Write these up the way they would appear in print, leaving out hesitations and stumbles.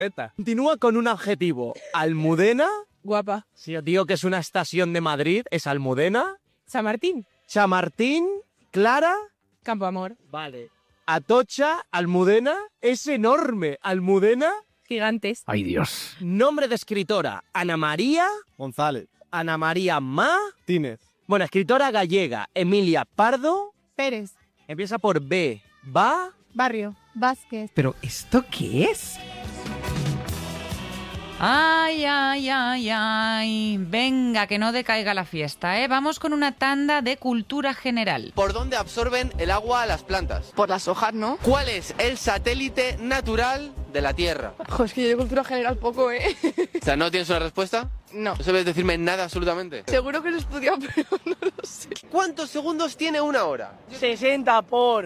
Continúa con un adjetivo. Almudena. Guapa. Si os digo que es una estación de Madrid, es Almudena. San Martín. Chamartín. Clara. Campo Amor. Vale. Atocha. Almudena. Es enorme. Almudena. Gigantes. ¡Ay, Dios! Nombre de escritora. Ana María. González. Ana María Tínez. Bueno, escritora gallega. Emilia Pardo. Pérez. Empieza por B. Va. Barrio. Vázquez. ¿Pero esto qué es? Ay, ay, ay, ay. Venga, que no decaiga la fiesta, ¿eh? Vamos con una tanda de cultura general. ¿Por dónde absorben el agua las plantas? Por las hojas, ¿no? ¿Cuál es el satélite natural de la Tierra? Joder, es que yo de cultura general poco, ¿eh? O sea, ¿no tienes una respuesta? No. ¿No sabes decirme nada absolutamente? Seguro que lo he estudiado, pero no lo sé. ¿Cuántos segundos tiene una hora? 60 por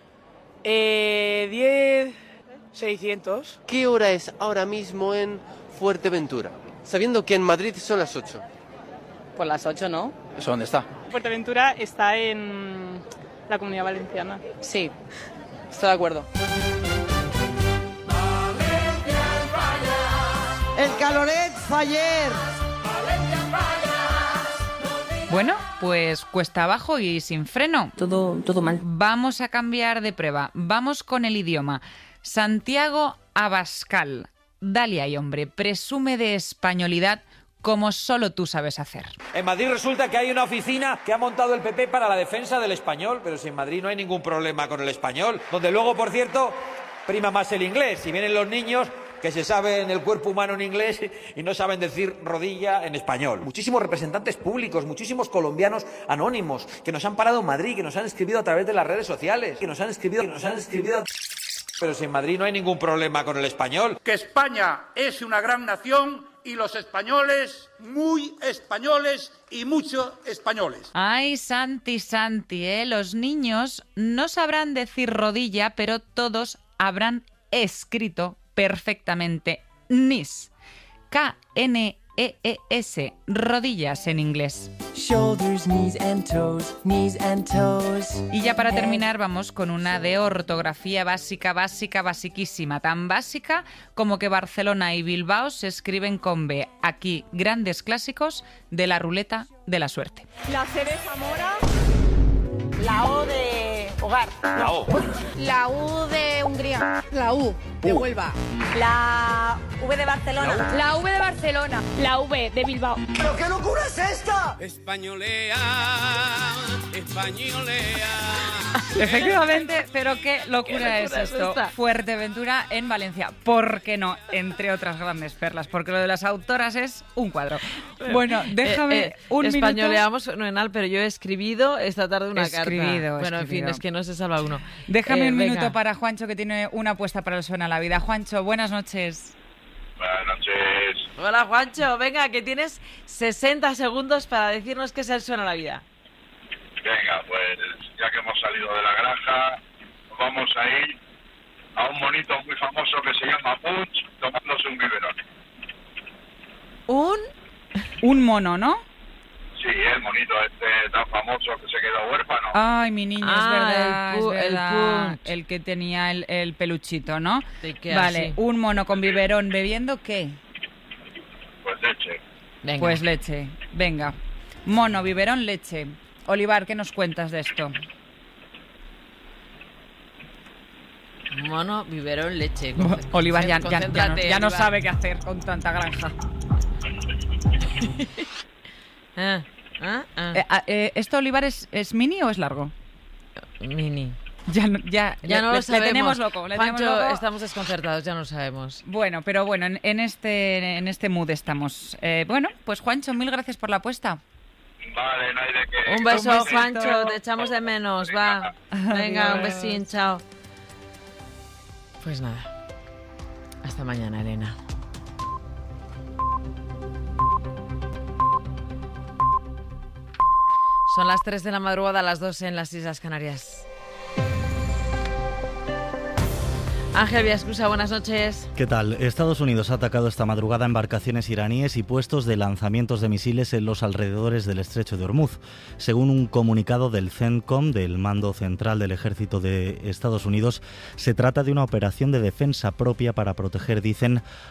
10... 600. ¿Qué hora es ahora mismo en Fuerteventura? Sabiendo que en Madrid son las 8. Por las 8, ¿no? ¿Eso dónde está? Fuerteventura está en la Comunidad Valenciana. Sí, estoy de acuerdo. El Caloret Faller. Bueno, pues cuesta abajo y sin freno. Todo mal. Vamos a cambiar de prueba. Vamos con el idioma. Santiago Abascal. Dale ahí, hombre. Presume de españolidad como solo tú sabes hacer. En Madrid resulta que hay una oficina que ha montado el PP para la defensa del español, pero si en Madrid no hay ningún problema con el español, donde luego, por cierto, prima más el inglés. Si vienen los niños que se saben el cuerpo humano en inglés y no saben decir rodilla en español. Muchísimos representantes públicos, muchísimos colombianos anónimos que nos han parado en Madrid, que nos han escrito a través de las redes sociales, que nos han escrito. Pero si en Madrid no hay ningún problema con el español. Que España es una gran nación y los españoles, muy españoles y muchos españoles. Ay, Santi, ¿eh? Los niños no sabrán decir rodilla, pero todos habrán escrito perfectamente knees. K-N-E-E-S, rodillas en inglés. Shoulders, knees and toes, knees and toes. Y ya para terminar vamos con una de ortografía básica, basiquísima. Tan básica como que Barcelona y Bilbao se escriben con B. Aquí, grandes clásicos de la ruleta de la suerte. La C de Zamora. La O de hogar. La O. La U de Hungría. La U de Huelva. La V de Barcelona. La V de Barcelona. La V de Bilbao. ¿Pero qué locura es esta? Españolea, españolea. Efectivamente, pero qué locura es locura es esto. esta? Fuerteventura en Valencia. ¿Por qué no? Entre otras grandes perlas, porque lo de las autoras es un cuadro. Bueno, déjame un minuto. Españoleamos fenomenal, pero yo he escribido esta tarde una carta. Bueno, en fin, es que no se salva uno. Déjame un venga. minuto para Juancho, que tiene una apuesta para el Suena la Vida. Juancho, buenas noches. Buenas noches. Hola, Juancho. Venga, que tienes 60 segundos para decirnos qué es el Suena la Vida. Venga, pues ya que hemos salido de la granja, vamos a ir a un monito muy famoso que se llama Punch tomándose un biberón. Un mono, ¿no? Sí, el monito este tan famoso que se quedó huérfano. Ay, mi niño, es verdad, el es verdad. Punch. El que tenía el peluchito, ¿no? Te queda Vale, así. un mono con biberón bebiendo, ¿qué? Pues leche. Venga. Pues leche. Venga. Mono, biberón, leche. Olivar, ¿qué nos cuentas de esto? Mono, biberón, leche. Olivar ya no Concéntrate, sabe qué hacer con tanta granja. ¿Esto, Olivar, es mini o es largo? Mini. Ya no lo le sabemos. tenemos loco. Juancho, estamos desconcertados, ya no lo sabemos. Bueno, pero bueno, en este mood estamos. Bueno, pues Juancho, mil gracias por la apuesta. Vale, no hay de qué. Un beso, Un besito. Juancho, te echamos de menos, va. Venga, un besín, chao. Pues nada. Hasta mañana, Elena. Son las 3 de la madrugada, las 2 en las Islas Canarias. Ángel Villaescusa, buenas noches. ¿Qué tal? Estados Unidos ha atacado esta madrugada embarcaciones iraníes y puestos de lanzamientos de misiles en los alrededores del estrecho de Hormuz. Según un comunicado del CENTCOM, del Mando Central del Ejército de Estados Unidos, se trata de una operación de defensa propia para proteger, dicen,